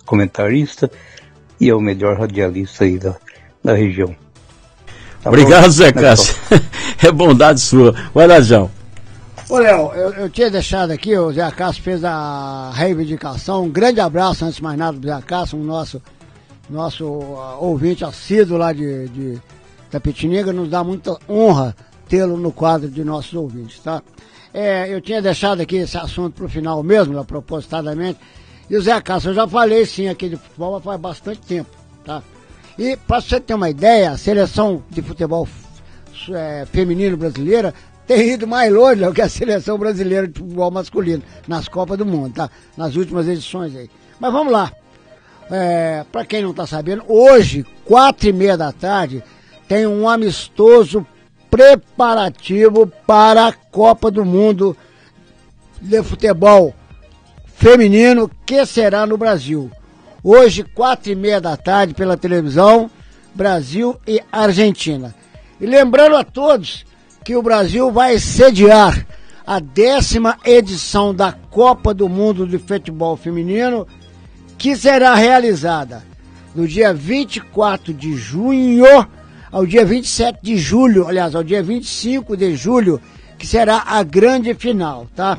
comentarista e é o melhor radialista aí da região. Tá obrigado, bom? Zé Cássio. É bondade sua. Vai lá, João. Ô, Léo, eu tinha deixado aqui, o Zé Cássio fez a reivindicação. Um grande abraço, antes de mais nada, do Zé Cássio, nosso ouvinte assíduo lá de Tapetininga. Nos dá muita honra tê-lo no quadro de nossos ouvintes, tá? Eu tinha deixado aqui esse assunto pro final mesmo, propositadamente. E o Zé Cássio, eu já falei sim aqui de futebol, mas faz bastante tempo, tá? E para você ter uma ideia, a seleção de futebol feminino brasileira tem ido mais longe do que a seleção brasileira de futebol masculino nas Copas do Mundo, tá? Nas últimas edições aí. Mas vamos lá. Para quem não tá sabendo, hoje, 4:30 da tarde, tem um amistoso preparativo para a Copa do Mundo de futebol feminino, que será no Brasil. Hoje, 4:30 da tarde, pela televisão, Brasil e Argentina. E lembrando a todos que o Brasil vai sediar a 10ª edição da Copa do Mundo de Futebol Feminino, que será realizada do dia 24 de junho ao dia 27 de julho, aliás, ao dia 25 de julho, que será a grande final, tá?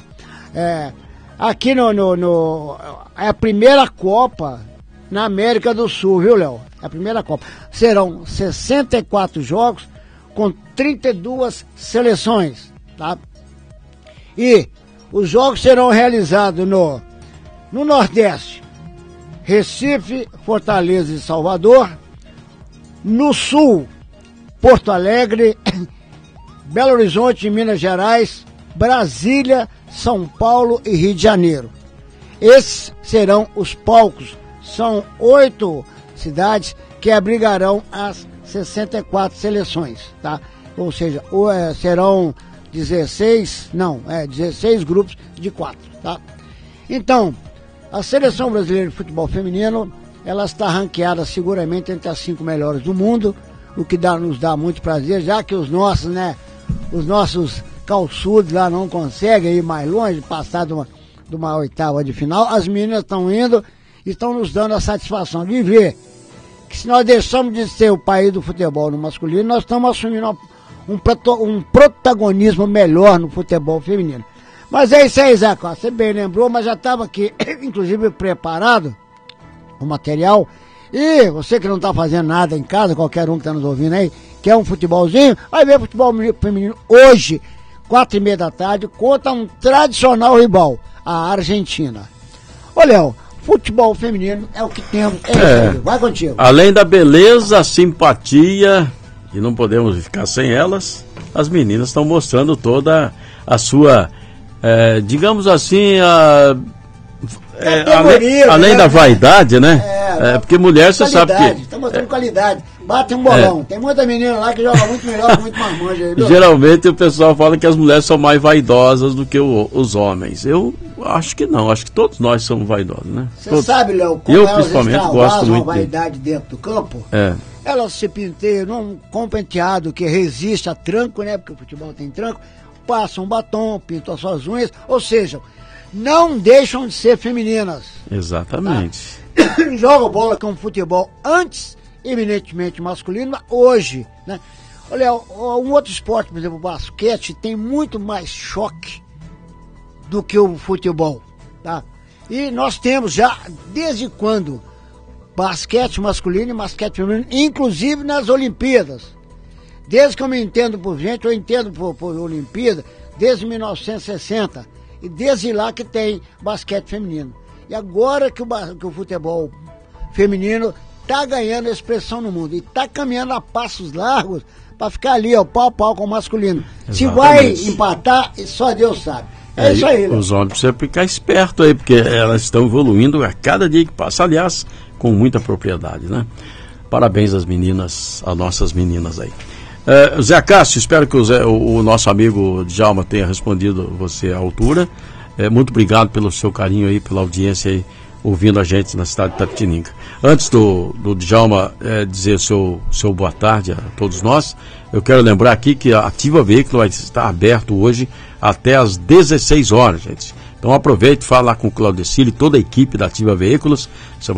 Aqui é a primeira Copa na América do Sul, viu, Léo? É a primeira Copa. Serão 64 jogos com 32 seleções, tá? E os jogos serão realizados no Nordeste, Recife, Fortaleza e Salvador. No Sul, Porto Alegre, Belo Horizonte, Minas Gerais, Brasília, São Paulo e Rio de Janeiro. Esses serão os palcos. São 8 cidades que abrigarão as 64 seleções, tá? Ou seja, serão 16 grupos de 4, tá? Então, a Seleção Brasileira de Futebol Feminino, ela está ranqueada seguramente entre as 5 melhores do mundo, o que nos dá muito prazer, já que os nossos calçudos lá não conseguem ir mais longe, passar de uma oitava de final. As meninas estão indo e estão nos dando a satisfação de ver que, se nós deixamos de ser o país do futebol no masculino, nós estamos assumindo um protagonismo melhor no futebol feminino. Mas é isso aí, Zé Costa, você bem lembrou, mas já estava aqui, inclusive, preparado o material. E você que não está fazendo nada em casa, qualquer um que está nos ouvindo aí, quer um futebolzinho, vai ver futebol feminino hoje, 4:30 da tarde, contra um tradicional rival, a Argentina. Ô, Léo, futebol feminino é o que temos. Vai contigo. Além da beleza, a simpatia, e não podemos ficar sem elas, as meninas estão mostrando toda a sua, digamos assim, além da vaidade, né? Porque mulher, você sabe que... Estão mostrando qualidade. Bate um bolão. Tem muita menina lá que joga muito melhor, muito mais manja. Geralmente o pessoal fala que as mulheres são mais vaidosas do que os homens. Eu acho que não. Acho que todos nós somos vaidosos, né? Você sabe, Léo, como eu, elas principalmente, gosto muito uma vaidade dentro do campo? É. Elas se penteiam com um penteado que resiste a tranco, né? Porque o futebol tem tranco. Passam um batom, pintam as suas unhas. Ou seja, não deixam de ser femininas. Exatamente. Tá? Jogam bola com futebol antes, eminentemente masculino, mas hoje, né? Olha, um outro esporte, por exemplo, o basquete, tem muito mais choque do que o futebol, tá? E nós temos já, desde quando, basquete masculino e basquete feminino, inclusive nas Olimpíadas. Desde que eu me entendo por gente, eu entendo por Olimpíada, desde 1960. E desde lá que tem basquete feminino. E agora que o futebol feminino está ganhando expressão no mundo e está caminhando a passos largos para ficar ali, ó, pau a pau com o masculino. Exatamente. Se vai empatar, só Deus sabe. É isso aí, né? Os homens precisam ficar espertos aí, porque elas estão evoluindo a cada dia que passa, aliás, com muita propriedade, né? Parabéns às meninas, às nossas meninas aí. Zé Cássio, espero que o nosso amigo Djalma tenha respondido você à altura. Muito obrigado pelo seu carinho aí, pela audiência aí, ouvindo a gente na cidade de Tapetininga. Antes do Djalma dizer seu boa tarde a todos nós, eu quero lembrar aqui que a Ativa Veículo vai estar aberto hoje até às 16 horas, gente. Então aproveite e fala lá com o Claudecílio e toda a equipe da Ativa Veículos. Você vai